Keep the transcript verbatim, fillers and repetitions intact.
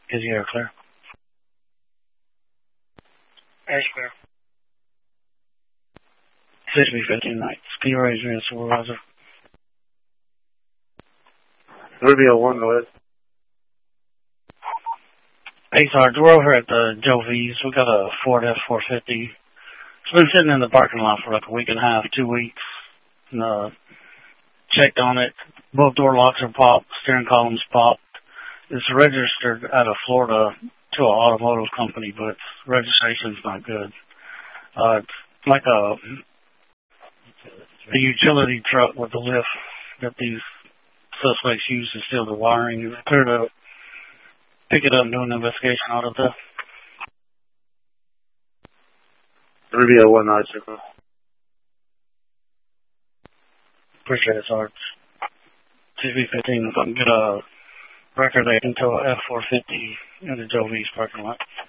Is the air clear? Air clear. six B fifteen nights. Can you raise me a supervisor? Rubio one, go ahead. Hey, Sarge, we're over at the Joe V's. We got a Ford F four fifty. It's been sitting in the parking lot for like a week and a half, two weeks. And, uh, checked on it. Both door locks are popped. Steering column's popped. It's registered out of Florida to an automotive company, but registration's not good. Uh, it's like a, a utility truck with a lift that these suspects use to steal the wiring. It's clear to pick it up and do an investigation out of that. Rubio one, nine, six. Appreciate it, Sarge. T V fifteen, if I can get a record they can tow a F four fifty in the Joe V's parking lot.